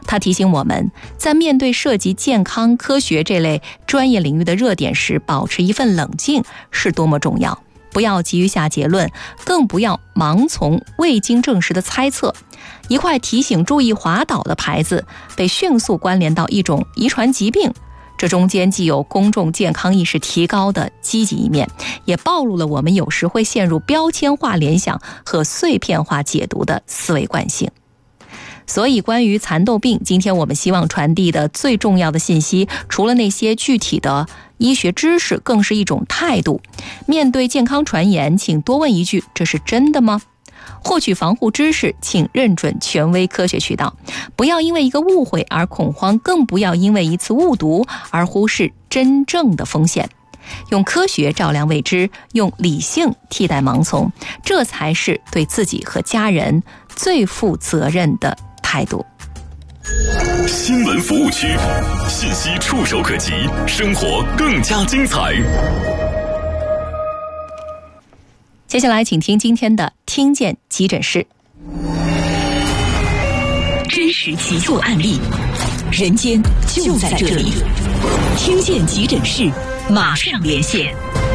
他提醒我们，在面对涉及健康科学这类专业领域的热点时，保持一份冷静是多么重要。不要急于下结论，更不要盲从未经证实的猜测。一块提醒注意滑倒的牌子被迅速关联到一种遗传疾病，这中间既有公众健康意识提高的积极一面，也暴露了我们有时会陷入标签化联想和碎片化解读的思维惯性。所以关于蚕豆病，今天我们希望传递的最重要的信息，除了那些具体的医学知识，更是一种态度。面对健康传言，请多问一句：这是真的吗？获取防护知识，请认准权威科学渠道，不要因为一个误会而恐慌，更不要因为一次误读而忽视真正的风险。用科学照亮未知，用理性替代盲从，这才是对自己和家人最负责任的态度。 新闻服务区，信息触手可及，生活更加精彩。 接下来请听今天的听见急诊室。 真实急救案例，人间就在这里。听见急诊室，马上连线。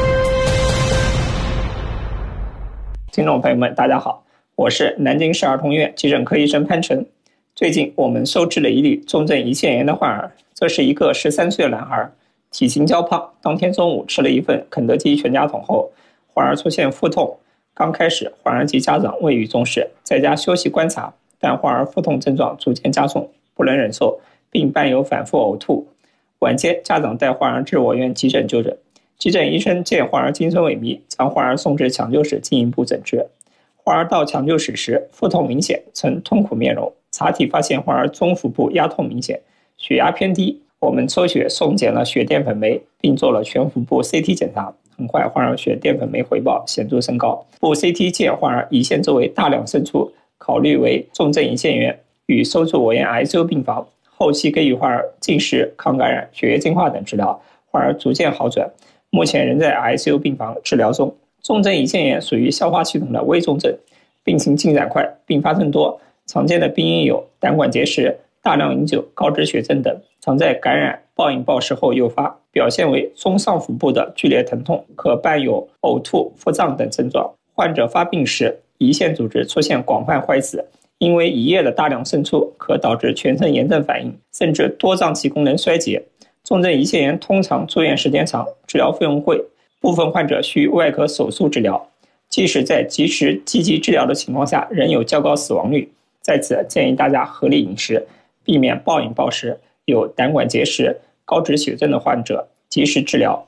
听众朋友们大家好，我是南京市儿童医院急诊科医生潘晨。最近我们收治了一例重症胰腺炎的患儿，这是一个13岁的男孩，体型较胖，当天中午吃了一份肯德基全家桶后，患儿出现腹痛。刚开始患儿及家长未予重视，在家休息观察，但患儿腹痛症状逐渐加重，不能忍受，并伴有反复呕吐。晚间家长带患儿至我院急诊就诊，急诊医生见患儿精神萎靡，将患儿送至抢救室进一步诊治。患儿到抢救室时腹痛明显，呈痛苦面容，查体发现患儿中腹部压痛明显，血压偏低，我们抽血送检了血淀粉酶，并做了全腹部 CT 检查。很快患儿血淀粉酶回报显著升高，部 CT 见患儿胰腺周围大量渗出，考虑为重症胰腺炎，与收住我院 ICU 病房，后期给予患儿进食、抗感染、血液净化等治疗，患儿逐渐好转，目前仍在 ICU 病房治疗中。重症胰腺炎属于消化系统的危重症，病情进展快，并发症多，常见的病因有胆管结石、大量饮酒、高脂血症等，常在感染、暴饮暴食后诱发，表现为中上腹部的剧烈疼痛，可伴有呕吐、腹胀等症状。患者发病时，胰腺组织出现广泛坏死，因为胰液的大量渗出，可导致全身炎症反应，甚至多脏器功能衰竭。重症胰腺炎通常住院时间长，治疗费用贵，部分患者需外科手术治疗，即使在及时积极治疗的情况下，仍有较高死亡率。在此建议大家合理饮食，避免暴饮暴食，有胆管结石、高脂血症的患者及时治疗。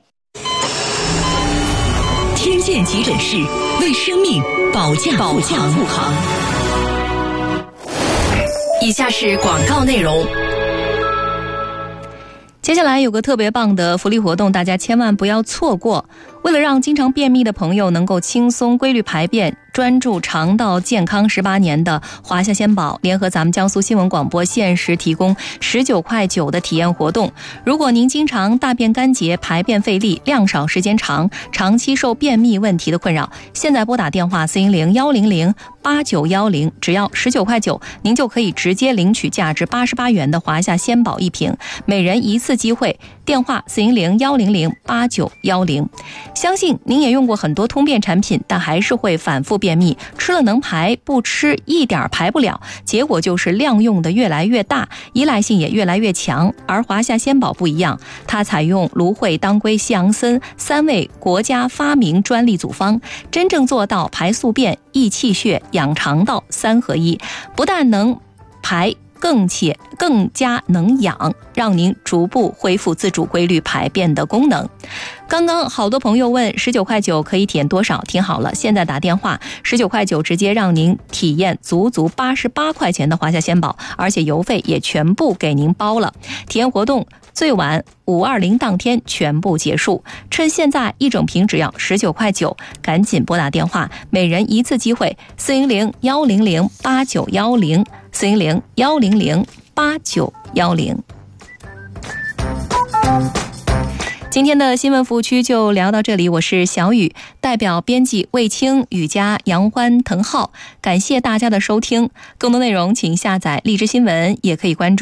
听见急诊室，为生命保驾护航。以下是广告内容。 接下来有个特别棒的福利活动，大家千万不要错过。为了让经常便秘的朋友能够轻松规律排便，专注肠道健康18年的华夏鲜宝联合咱们江苏新闻广播限时提供19.9块的体验活动。如果您经常大便干结、排便费力、量少时间长，长期受便秘问题的困扰，现在拨打电话410-100-8910，只要19.9块，您就可以直接领取价值88元的华夏鲜宝1瓶，每人一次机会。电话410-100-8910。相信您也用过很多通便产品，但还是会反复便秘，吃了能排，不吃一点排不了，结果就是量用的越来越大，依赖性也越来越强。而华夏鲜宝不一样，它采用芦荟、当归、西洋参3味国家发明专利组方，真正做到排宿便、益气血、养肠道3合一，不但能排，更加能养，让您逐步恢复自主规律排便的功能。刚刚好多朋友问19.9块可以体验多少，听好了，现在打电话19.9块直接让您体验足88块钱的华夏鲜宝，而且邮费也全部给您包了。体验活动最晚520当天全部结束，趁现在一整瓶只要19.9块，赶紧拨打电话，每人一次机会410-100-8910 410-100-8910。今天的新闻服务区就聊到这里，我是小雨，代表编辑卫青、雨佳、杨欢、滕浩，感谢大家的收听。更多内容请下载荔枝新闻，也可以关注